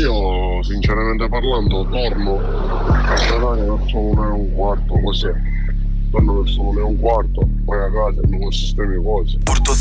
io sinceramente parlando torno a giocare verso 1:15 così. Torno verso 1:15, poi a casa e non sistemi cose.